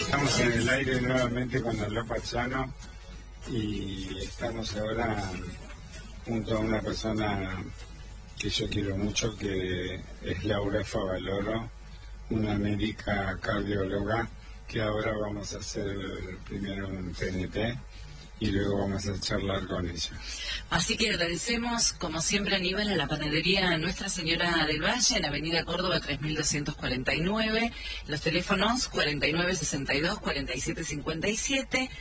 Estamos en el aire nuevamente con Arlo Pachano y estamos ahora junto a una persona que yo quiero mucho, que es Laura Favaloro, una médica cardióloga, que ahora vamos a hacer primero un TNT y luego vamos a charlar con ella. Así que agradecemos, como siempre, Aníbal, a la panadería Nuestra Señora del Valle, en Avenida Córdoba 3249, los teléfonos 4962-4757,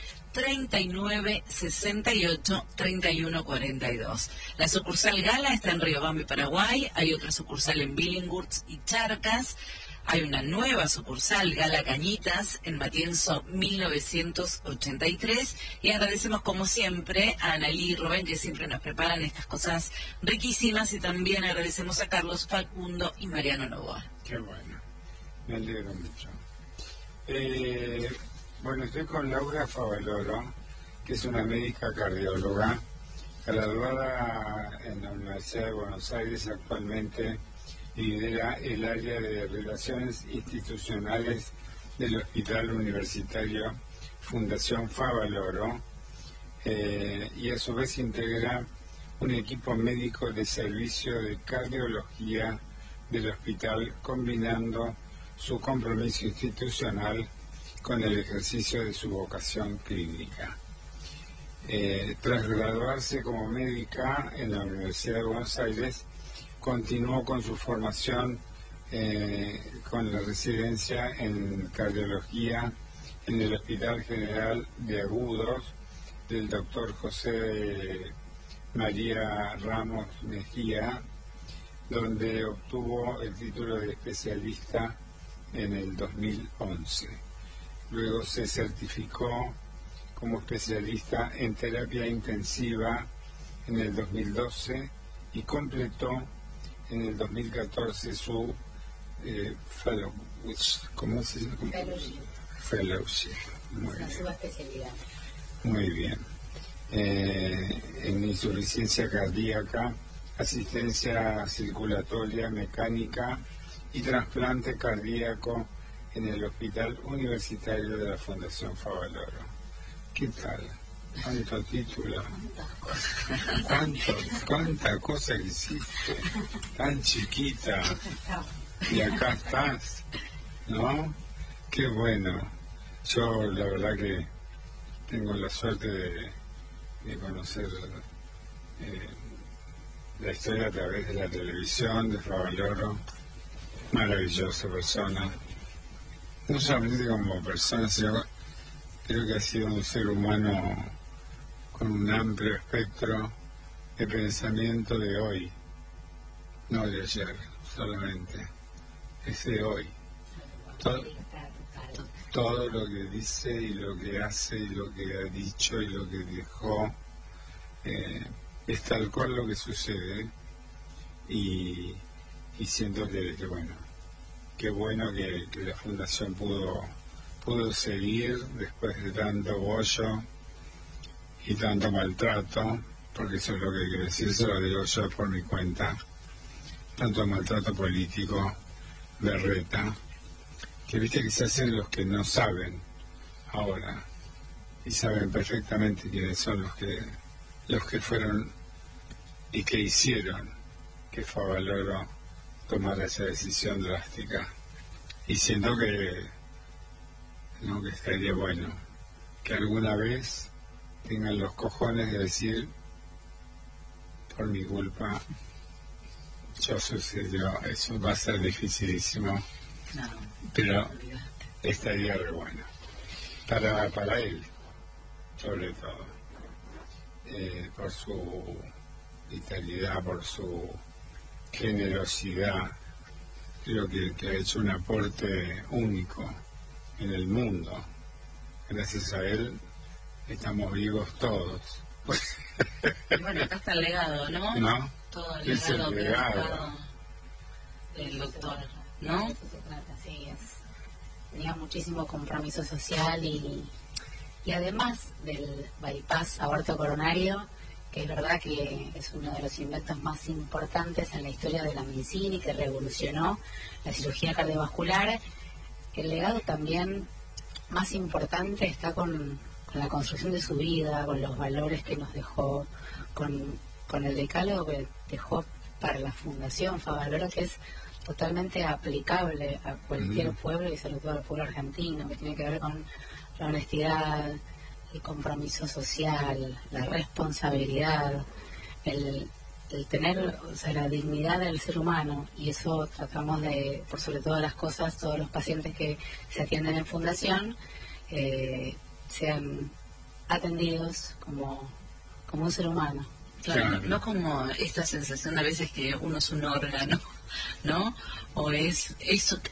3968-3142. La sucursal Gala está en Riobamba y Paraguay, hay otra sucursal en Billinghurst y Charcas. Hay una nueva sucursal, Gala Cañitas, en Matienzo 1983. Y agradecemos, como siempre, a Analí y Rubén, que siempre nos preparan estas cosas riquísimas. Y también agradecemos a Carlos, Facundo y Mariano Novoa. Qué bueno, me alegro mucho. Bueno, estoy con Laura Favaloro, que es una médica cardióloga, graduada en la Universidad de Buenos Aires actualmente. Lidera el área de Relaciones Institucionales del Hospital Universitario Fundación Favaloro y a su vez integra un equipo médico de servicio de cardiología del hospital, combinando su compromiso institucional con el ejercicio de su vocación clínica. Tras graduarse como médica en la Universidad de Buenos Aires, continuó con su formación con la residencia en cardiología en el Hospital General de Agudos del doctor José María Ramos Mejía, donde obtuvo el título de especialista en el 2011. Luego se certificó como especialista en terapia intensiva en el 2012 y completó en el 2014 su ¿cómo se llama? Fellowship. Muy bien. Subespecialidad. Muy bien. En insuficiencia cardíaca, asistencia circulatoria mecánica y trasplante cardíaco en el Hospital Universitario de la Fundación Favaloro. ¿Qué tal? ¿Cuánto título? ¿Cuánta cosa que hiciste? Tan chiquita. Y acá estás, ¿no? Qué bueno. Yo la verdad que tengo la suerte de conocer la historia a través de la televisión de Favaloro. Maravillosa persona. No solamente como persona, sino creo que ha sido un ser humano con un amplio espectro de pensamiento de hoy, no de ayer solamente, es de hoy. Todo lo que dice y lo que hace y lo que ha dicho y lo que dejó es tal cual lo que sucede y siento que bueno, qué bueno que la Fundación pudo seguir después de tanto bollo y tanto maltrato, porque eso es lo que hay que decir, se lo digo yo por mi cuenta, tanto maltrato político, berreta, que viste que se hacen los que no saben ahora, y saben perfectamente quiénes son los que fueron y que hicieron que Favaloro tomara esa decisión drástica. Y siento que estaría bueno que alguna vez tengan los cojones de decir, por mi culpa sucedió, eso va a ser dificilísimo, No, pero estaría re bueno para él, sobre todo, por su vitalidad, por su generosidad. Creo que ha hecho un aporte único en el mundo. Gracias a él estamos vivos todos. bueno, acá está el legado, ¿no? ¿No? Todo el Es legado el que ha legado. dejado el doctor, ¿no? De eso se trata, sí, tenía muchísimo compromiso social y además del bypass aborto coronario, que es verdad que es uno de los inventos más importantes en la historia de la medicina y que revolucionó la cirugía cardiovascular, el legado también más importante está con la construcción de su vida, con los valores que nos dejó, con el decálogo que dejó para la Fundación Favaloro, que es totalmente aplicable a cualquier pueblo y sobre todo al pueblo argentino, que tiene que ver con la honestidad, el compromiso social, la responsabilidad, el tener, o sea, la dignidad del ser humano, y eso tratamos de, por sobre todas las cosas, todos los pacientes que se atienden en Fundación sean atendidos como un ser humano. Claro, no como esta sensación a veces que uno es un órgano, ¿no? O es eso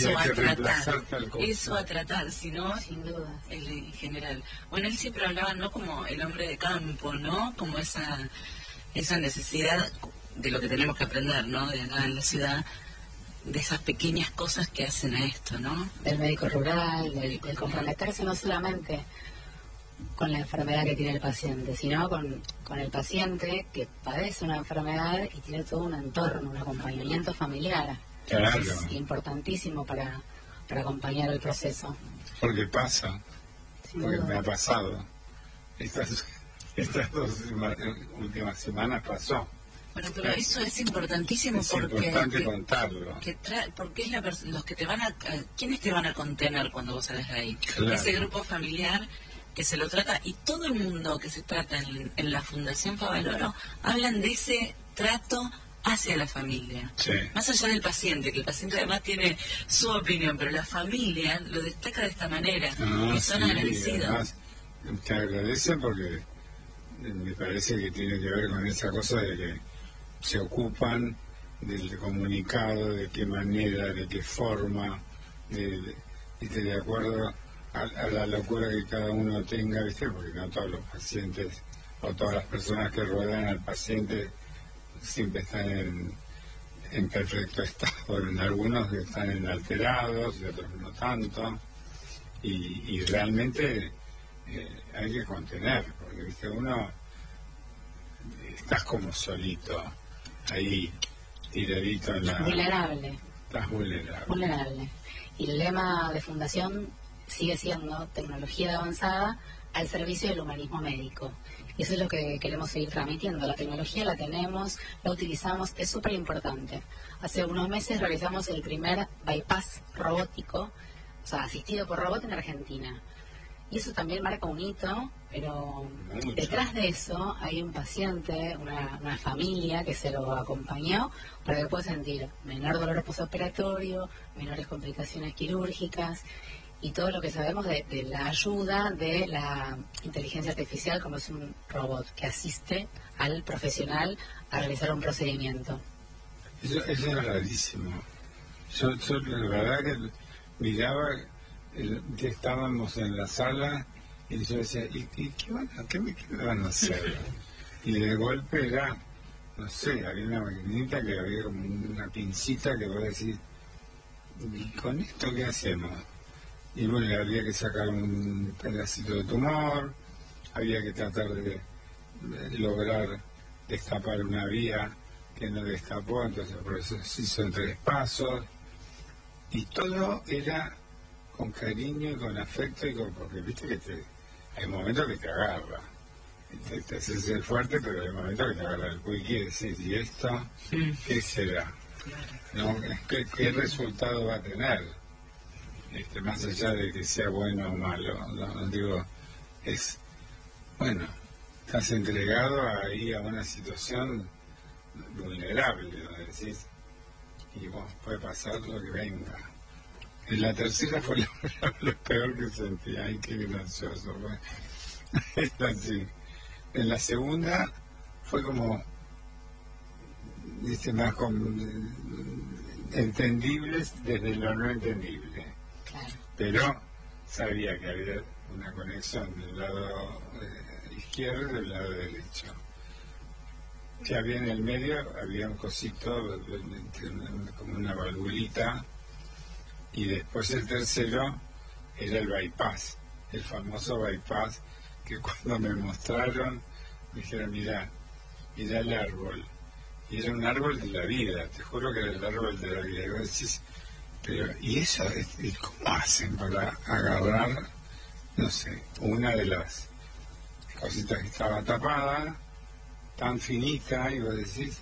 a tratar, sino sin duda en general. Bueno, él siempre hablaba no como el hombre de campo, ¿no? Como esa necesidad de lo que tenemos que aprender, ¿no? De acá en la ciudad, de esas pequeñas cosas que hacen a esto, ¿no? Del médico rural, del comprometerse no solamente con la enfermedad que tiene el paciente, sino con el paciente que padece una enfermedad y tiene todo un entorno, un acompañamiento familiar. Claro. Es importantísimo para acompañar el proceso. Porque pasa, porque me ha pasado. Estas 2 últimas semanas pasó. Bueno, pero eso es importantísimo es porque... Es importante contarlo. Porque es los que te van a... ¿Quiénes te van a contener cuando vos salgas de ahí? Claro. Ese grupo familiar que se lo trata, y todo el mundo que se trata en la Fundación Favaloro hablan de ese trato hacia la familia. Sí. Más allá del paciente, que el paciente además tiene su opinión, pero la familia lo destaca de esta manera, que son agradecidos. Además, te agradecen porque me parece que tiene que ver con esa cosa de que se ocupan del comunicado, de qué manera, de qué forma, y de acuerdo a la locura que cada uno tenga, ¿viste? Porque no todos los pacientes o todas las personas que rodean al paciente siempre están en perfecto estado. En algunos están alterados y otros no tanto. Y realmente hay que contener, porque, ¿viste? Uno estás como solito, ahí, tiradito en la... Vulnerable. Estás Vulnerable. Y el lema de Fundación sigue siendo tecnología avanzada al servicio del humanismo médico. Y eso es lo que queremos seguir transmitiendo. La tecnología la tenemos, la utilizamos, es súper importante. Hace unos meses realizamos el primer bypass robótico, o sea, asistido por robot en Argentina. Y eso también marca un hito, pero detrás de eso hay un paciente, una familia que se lo acompañó para que pueda sentir menor dolor postoperatorio, menores complicaciones quirúrgicas, y todo lo que sabemos de la ayuda de la inteligencia artificial, como es un robot que asiste al profesional a realizar un procedimiento. Eso es rarísimo. Yo la verdad que miraba, que estábamos en la sala y yo decía, ¿y qué me van a hacer? Y de golpe era, no sé, había una maquinita que había como una pincita que voy a decir, ¿y con esto qué hacemos? Y bueno, había que sacar un pedacito de tumor, había que tratar de lograr destapar una vía que no destapó, entonces por eso se hizo en 3 pasos, y todo era con cariño y con afecto, porque viste que hay momentos que te agarra, te haces el fuerte, pero hay momentos que te agarra el cuiqui y decís, ¿y esto qué será? ¿No? ¿Qué resultado va a tener? Más allá de que sea bueno o malo, no digo, es, bueno, estás entregado ahí a una situación vulnerable, donde decís, y vos puede pasar lo que venga. En la tercera fue lo peor que sentí, ay, qué gracioso fue. Es así. En la segunda fue como, dice, más entendibles desde lo no entendible. Pero sabía que había una conexión del lado izquierdo y del lado derecho. Que había en el medio, había un cosito, como una valvulita, y después el tercero era el bypass, el famoso bypass, que cuando me mostraron, me dijeron, mirá el árbol. Y era un árbol de la vida, te juro que era el árbol de la vida. Y vos decís, Pero, ¿y eso? ¿Y cómo hacen para agarrar, no sé, una de las cositas que estaba tapada, tan finita, y vos decís,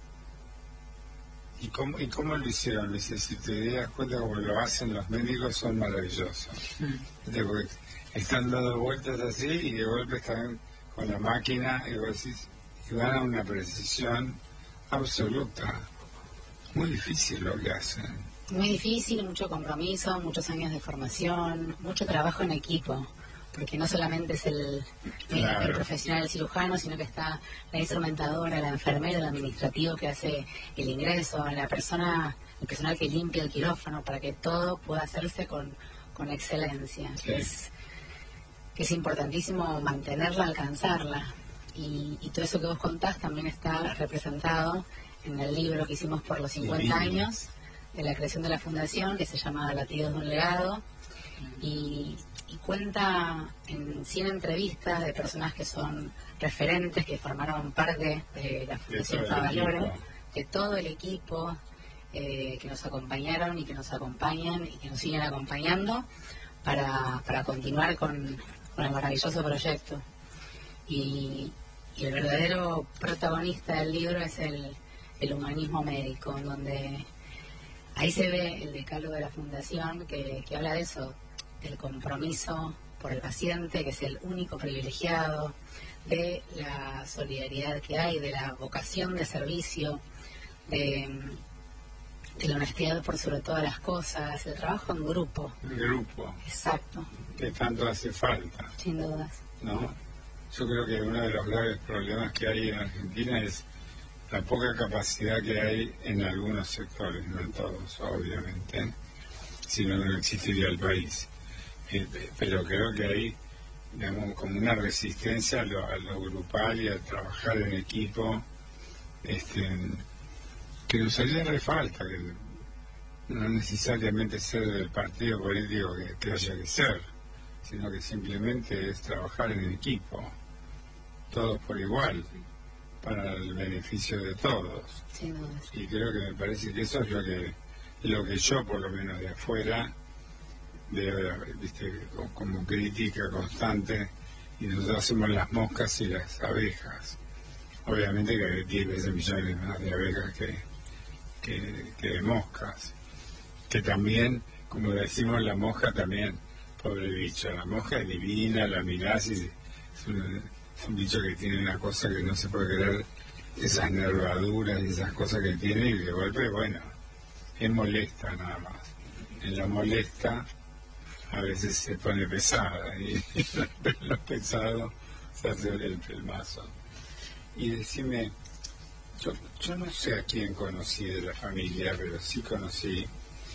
¿y cómo lo hicieron? Me dice, si te das cuenta cómo lo hacen los médicos, son maravillosos. Porque están dando vueltas así y de golpe están con la máquina y vos decís, y van a una precisión absoluta. Muy difícil lo que hacen. Muy difícil, mucho compromiso, muchos años de formación, mucho trabajo en equipo, porque no solamente es el profesional, el cirujano, sino que está la instrumentadora, la enfermera, el administrativo que hace el ingreso, el personal que limpia el quirófano, para que todo pueda hacerse con excelencia. Sí. Que es importantísimo mantenerla, alcanzarla. Y todo eso que vos contás también está representado en el libro que hicimos por los 50 años de la creación de la fundación, que se llama Latidos de un legado, y cuenta en 100 entrevistas de personas que son referentes, que formaron parte de la Fundación Favaloro, de todo el equipo que nos acompañaron y que nos acompañan y que nos siguen acompañando para continuar con el maravilloso proyecto. Y el verdadero protagonista del libro es el humanismo médico, en donde ahí se ve el decálogo de la fundación que habla de eso, del compromiso por el paciente, que es el único privilegiado, de la solidaridad que hay, de la vocación de servicio, de la honestidad por sobre todas las cosas, el trabajo en grupo. El grupo. Exacto. Que tanto hace falta. Sin dudas. ¿No? Yo creo que uno de los graves problemas que hay en Argentina es la poca capacidad que hay en algunos sectores, no en todos, obviamente, si no, no existiría el país. Pero creo que hay, digamos, como una resistencia a lo grupal y a trabajar en equipo, que nos haría re falta, que no necesariamente ser del partido político que haya que ser, sino que simplemente es trabajar en equipo, todos por igual, para el beneficio de todos. Sin duda. Y creo que me parece que eso es lo que yo, por lo menos de afuera, veo, viste, como crítica constante, y nosotros hacemos las moscas y las abejas. Obviamente que hay 10 veces millones más de abejas que de moscas, que también, como decimos, la mosca también, pobre bicho, la mosca es divina, la mirás y es un bicho que tiene una cosa que no se puede creer, esas nervaduras y esas cosas que tiene, y de golpe, bueno, es molesta nada más. En la molesta a veces se pone pesada, y lo pesado se hace el pelmazo. Y decime, yo no sé a quién conocí de la familia, pero sí conocí,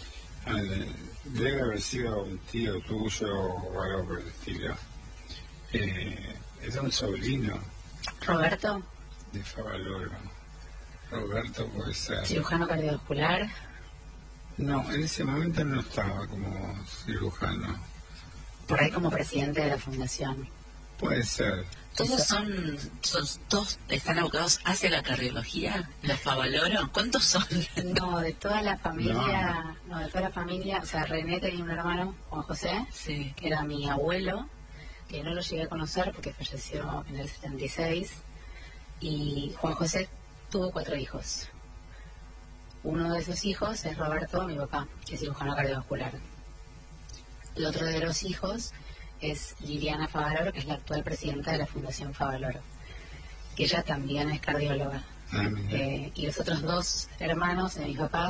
debe haber sido un tío tuyo o algo por el estilo. Era un sobrino. ¿Roberto? De Favaloro. Roberto puede ser. ¿Cirujano cardiovascular? No, en ese momento no estaba como cirujano. Por ahí como presidente de la fundación. Puede ser. ¿Todos están abocados hacia la cardiología, los Favaloro? ¿Cuántos son? No, de toda la familia, de toda la familia, o sea, René tenía un hermano, Juan José, sí, que era mi abuelo, que no lo llegué a conocer porque falleció en el 76, y Juan José tuvo 4 hijos. Uno de esos hijos es Roberto, mi papá, que es cirujano cardiovascular. El otro de los hijos es Liliana Favaloro, que es la actual presidenta de la Fundación Favaloro, que ella también es cardióloga. Y los otros 2 hermanos de mi papá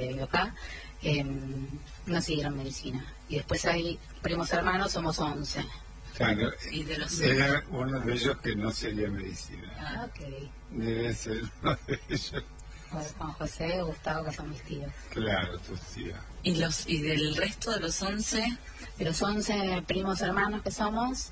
no siguieron medicina. Y después hay primos hermanos, somos 11. Claro, ¿Y de los era uno de ellos que no seguía medicina. Ah, ok. Debe ser uno de ellos. Juan José o Gustavo, que son mis tíos. Claro, tus tíos. ¿Y del resto de los 11? De los 11 primos hermanos que somos,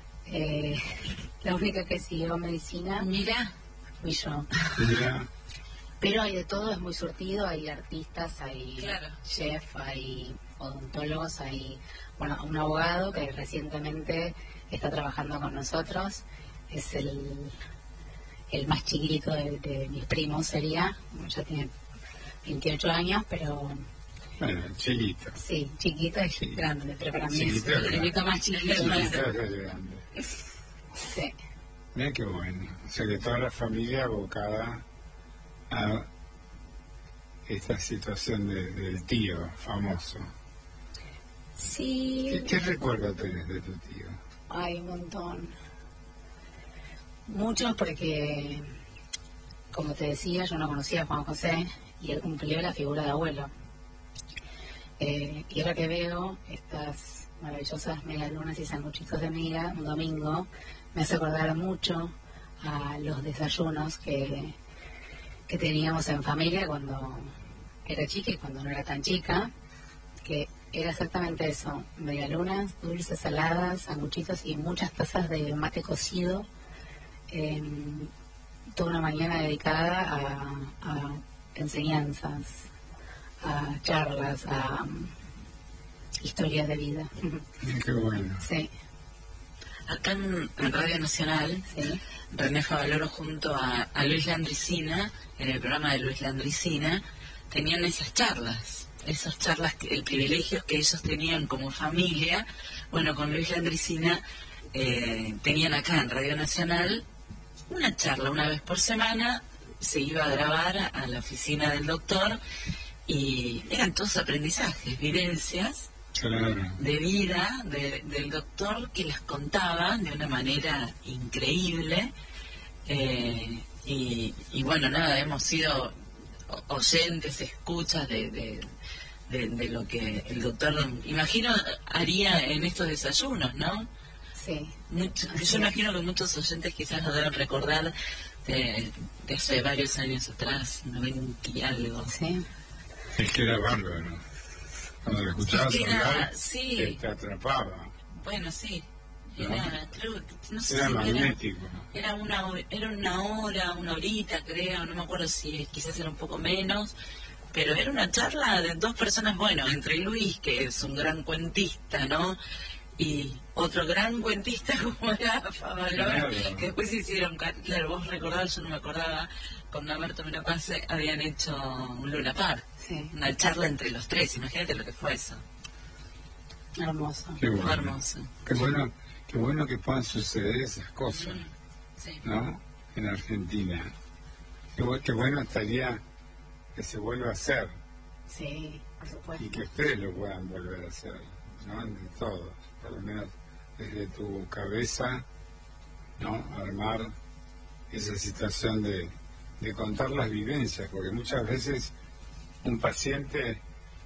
la única que siguió medicina Mira, fui yo. Mira, Pero hay de todo, es muy surtido, hay artistas, hay claro, chef, hay odontólogos, hay un abogado que recientemente está trabajando con nosotros, es el más chiquito de mis primos sería, ya tiene 28 años, pero Bueno, chiquito. Sí, chiquito y Sí. grande, pero para mí Chiquito, es el único más chiquito. Chiquito es grande. Sí. Mira qué bueno. O sea que toda la familia abocada a esta situación del tío famoso. Sí. ¿Qué recuerdo tenés de tu tío? Hay un montón. Muchos porque, como te decía, yo no conocía a Juan José y él cumplió la figura de abuelo. Y ahora que veo estas maravillosas medialunas y sanguchitos de miga un domingo, me hace acordar mucho a los desayunos que teníamos en familia cuando era chica y cuando no era tan chica, que era exactamente eso: medialunas, dulces, saladas, sanguchitos y muchas tazas de mate cocido, toda una mañana dedicada a enseñanzas, a charlas, a historias de vida. Qué bueno. Sí, Acá en Radio Nacional, sí, René Favaloro junto a Luis Landricina, en el programa de Luis Landricina, tenían esas charlas, el privilegio que ellos tenían como familia. Bueno, con Luis Landricina tenían acá en Radio Nacional una charla una vez por semana, se iba a grabar a la oficina del doctor y eran todos aprendizajes, vivencias Claro. de vida del doctor que las contaba de una manera increíble. Y bueno, nada, hemos sido oyentes, escuchas de lo que el doctor, imagino, haría en estos desayunos, ¿no? sí. Yo imagino que muchos oyentes quizás lo deben recordar de hace varios años atrás, 90 y algo. Sí, Es que era bárbaro. Cuando lo escuchabas Es que era- hablar, sí. te atrapaba. Bueno, sí. ¿No? Creo, no sé Era si magnético. era una hora, una horita, creo, no me acuerdo si quizás era un poco menos, pero era una charla de dos personas, bueno, entre Luis, que es un gran cuentista, ¿no? Y otro gran cuentista como era Favaloro, Claro. que después hicieron, claro, vos recordabas, yo no me acordaba, con Alberto Menopause habían hecho un Luna Park, sí, una charla entre los tres, imagínate lo que fue eso, hermoso. Qué fue bueno. hermoso. Qué bueno que puedan suceder esas cosas, Sí. ¿no? En Argentina. Qué bueno estaría que se vuelva a hacer Sí, por supuesto. y que ustedes lo puedan volver a hacer, ¿no? De todos, por lo menos desde tu cabeza, ¿no? Armar esa situación de contar las vivencias, porque muchas veces un paciente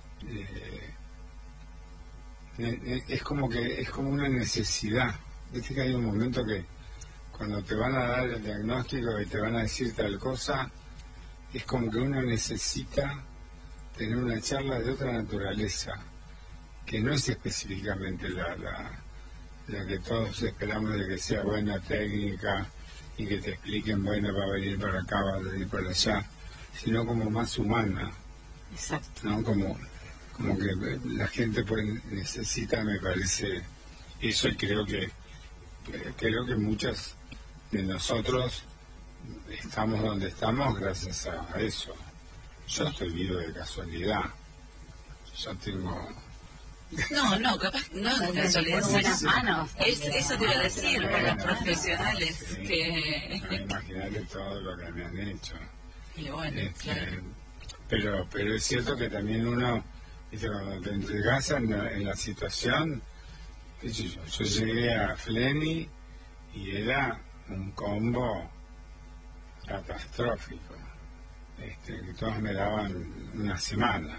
es como una necesidad. Viste que hay un momento que cuando te van a dar el diagnóstico y te van a decir tal cosa, es como que uno necesita tener una charla de otra naturaleza, que no es específicamente la que todos esperamos de que sea buena técnica y que te expliquen, bueno, va a venir para acá, va a venir para allá, sino como más humana, Exacto. ¿no? Como que la gente pues necesita, me parece, eso, y creo que muchos de nosotros estamos donde estamos gracias a eso. Yo estoy vivo de casualidad. Yo tengo... No, capaz, no, Por de casualidad. buenas manos. Eso te iba a decir, por los Bueno, profesionales sí. que... No, imagínate todo lo que me han hecho. Y bueno, claro. Pero es cierto que también uno, ¿viste? Cuando te entregas en la situación, qué sé yo llegué a Fleni y era un combo catastrófico, que todos me daban una semana,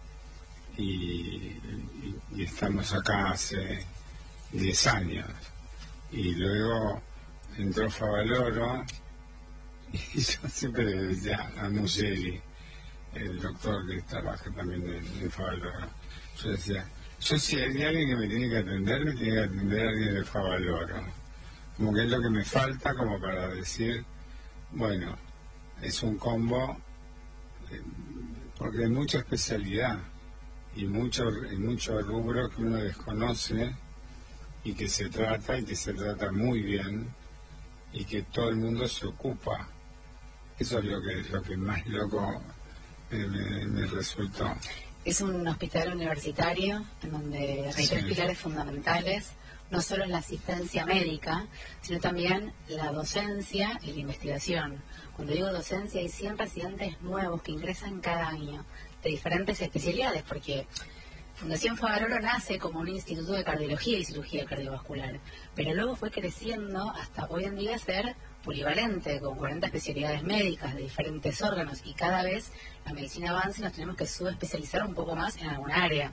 y estamos acá hace 10 años, y luego entró Favaloro, y yo siempre le decía a Museli, el doctor que trabaja también en Favaloro, yo decía, si hay alguien que me tiene que atender, me tiene que atender alguien de Favaloro, como que es lo que me falta como para decir, bueno, es un combo, porque hay mucha especialidad y mucho rubro que uno desconoce y que se trata muy bien, y que todo el mundo se ocupa. Eso es lo que más loco me resultó. Es un hospital universitario en donde hay tres pilares fundamentales, no solo la asistencia médica, sino también la docencia y la investigación. Cuando digo docencia, hay 100 residentes nuevos que ingresan cada año de diferentes especialidades, porque Fundación Favaloro nace como un instituto de cardiología y cirugía cardiovascular, pero luego fue creciendo hasta hoy en día ser polivalente, con 40 especialidades médicas de diferentes órganos, y cada vez la medicina avanza y nos tenemos que subespecializar un poco más en alguna área.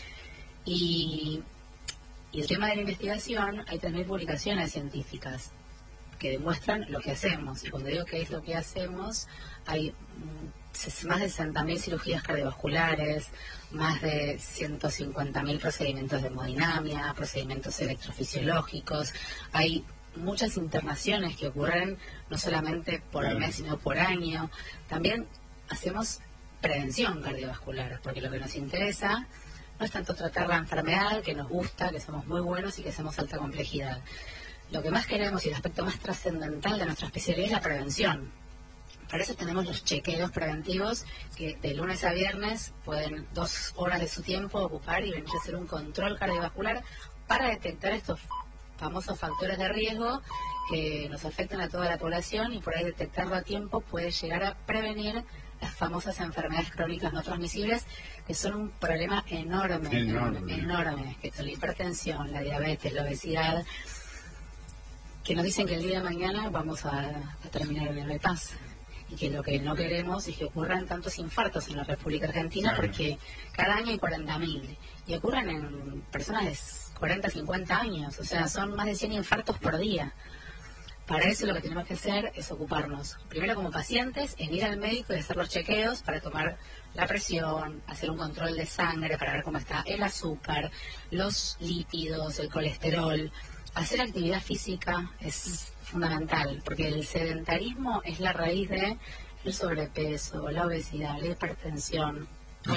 Y el tema de la investigación, hay también publicaciones científicas que demuestran lo que hacemos, y cuando digo que es lo que hacemos, hay más de 60.000 cirugías cardiovasculares, más de 150.000 procedimientos de hemodinamia, procedimientos electrofisiológicos. Hay muchas internaciones que ocurren no solamente por mes, sino por año. También hacemos prevención cardiovascular, porque lo que nos interesa no es tanto tratar la enfermedad, que nos gusta, que somos muy buenos y que hacemos alta complejidad. Lo que más queremos y el aspecto más trascendental de nuestra especialidad es la prevención. Para eso tenemos los chequeos preventivos, que de lunes a viernes pueden 2 horas de su tiempo ocupar y venir a hacer un control cardiovascular para detectar estos famosos factores de riesgo que nos afectan a toda la población, y por ahí detectarlo a tiempo puede llegar a prevenir las famosas enfermedades crónicas no transmisibles, que son un problema enorme, que son la hipertensión, la diabetes, la obesidad, que nos dicen que el día de mañana vamos a terminar en el bypass. Y que lo que no queremos es que ocurran tantos infartos en la República Argentina, porque cada año hay 40.000 y ocurren en personas de 40, 50 años, o sea, son más de 100 infartos por día. Para eso lo que tenemos que hacer es ocuparnos, primero como pacientes, en ir al médico y hacer los chequeos para tomar la presión, hacer un control de sangre para ver cómo está el azúcar, los lípidos, el colesterol. Hacer actividad física es fundamental, porque el sedentarismo es la raíz de el sobrepeso, la obesidad, la hipertensión,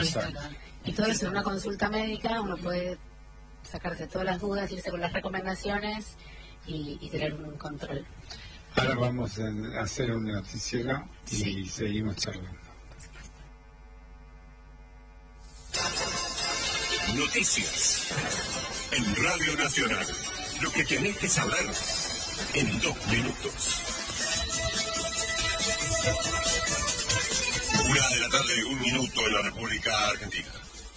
y todo eso en una consulta médica uno puede sacarse todas las dudas, irse con las recomendaciones y tener un control. Ahora vamos a hacer un noticiero y seguimos charlando. Noticias en Radio Nacional. Lo que tenés que saber en 2 minutos. 1:01 en la República Argentina.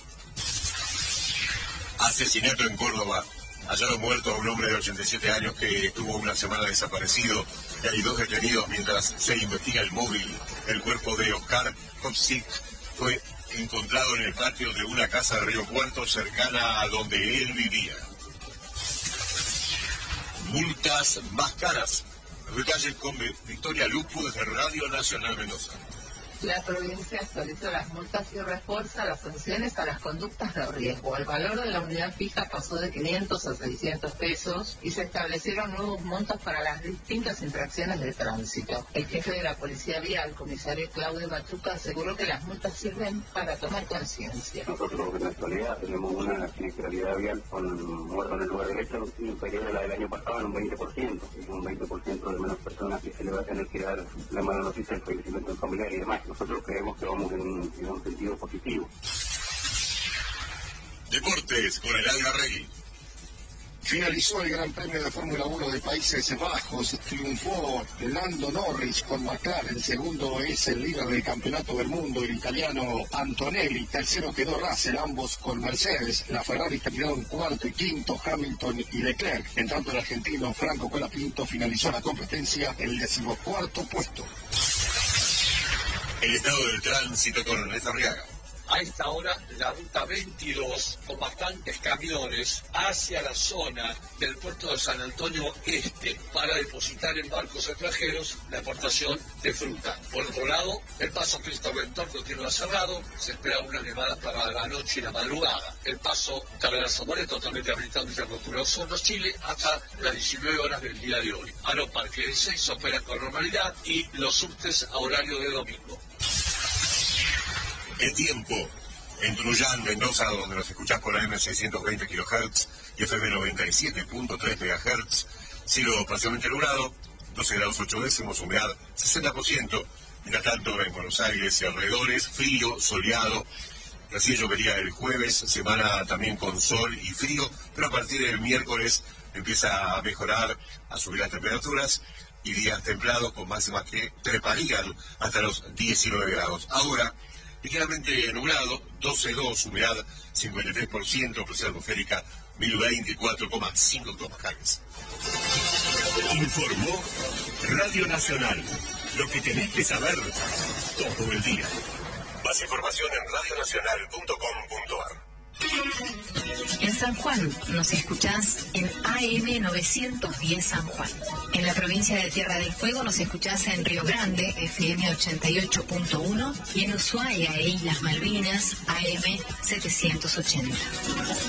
Asesinato en Córdoba. Hallaron muerto a un hombre de 87 años que estuvo una semana desaparecido. Y hay 2 detenidos mientras se investiga el móvil. El cuerpo de Oscar Kopsik fue encontrado en el patio de una casa de Río Cuarto cercana a donde él vivía. Multas más caras. Detalles con Victoria Lupu desde Radio Nacional Mendoza. La provincia actualizó las multas y refuerza las sanciones a las conductas de riesgo. El valor de la unidad fija pasó de 500 a 600 pesos y se establecieron nuevos montos para las distintas infracciones de tránsito. El jefe de la Policía Vial, comisario Claudio Machuca, aseguró que las multas sirven para tomar conciencia. Nosotros en la actualidad tenemos una siniestralidad vial con muertos en el lugar derecho inferior a la del año pasado en un 20%. Es un 20% de menos personas que se le va a tener que dar la mala noticia del fallecimiento familiar y demás. Nosotros creemos que vamos en un sentido positivo. Deportes con el Algarregui. Finalizó el Gran Premio de Fórmula 1 de Países Bajos, triunfó Lando Norris con McLaren, segundo es el líder del campeonato del mundo, el italiano Antonelli, tercero quedó Russell, ambos con Mercedes, la Ferrari terminaron cuarto y quinto Hamilton y Leclerc, en tanto el argentino Franco Colapinto finalizó la competencia en el 14º puesto. El estado del tránsito con Ernesto Arriaga. A esta hora, la ruta 22, con bastantes camiones, hacia la zona del puerto de San Antonio Este, para depositar en barcos extranjeros la exportación de fruta. Por otro lado, el paso Cristo Redentor continúa cerrado, se espera una nevada para la noche y la madrugada. El paso Carrera Zamora totalmente habilitado en Intercultura Osorno, Chile, hasta las 19 horas del día de hoy. Aeroparque de 6 opera con normalidad y los subtes a horario de domingo. El tiempo en Truján, Mendoza, donde nos escuchás por AM 620 kHz y FM 97.3 MHz, cielo parcialmente nublado, 12 grados 8 décimos, humedad 60%, mientras tanto en Buenos Aires y alrededores, frío, soleado, Así llovería el jueves, semana también con sol y frío, pero a partir del miércoles empieza a mejorar, a subir las temperaturas y días templados con máximas que treparían hasta los 19 grados. Ahora, ligeramente nublado, 12,2, humedad 53%, presión atmosférica 1024,5 hectopascales. Informó Radio Nacional. Lo que tenés que saber todo el día. Más información en radionacional.com.ar. En San Juan nos escuchás en AM 910 San Juan. En la provincia de Tierra del Fuego nos escuchás en Río Grande, FM 88.1, y en Ushuaia e Islas Malvinas, AM 780.